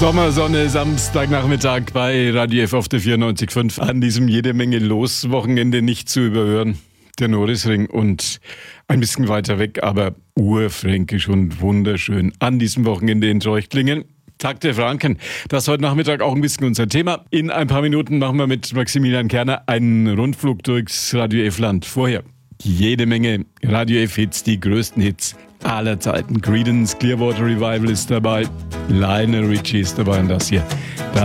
Sommersonne, Samstagnachmittag bei Radio F auf der 94.5. An diesem jede Menge los Wochenende nicht zu überhören. Der Norrisring und ein bisschen weiter weg, aber urfränkisch und wunderschön. An diesem Wochenende in Treuchtlingen. Tag der Franken. Das ist heute Nachmittag auch ein bisschen unser Thema. In ein paar Minuten machen wir mit Maximilian Kerner einen Rundflug durchs Radio F-Land. Vorher jede Menge Radio F-Hits, die größten Hits aller Zeiten. Creedence Clearwater Revival ist dabei, Lionel Richie ist dabei und das hier.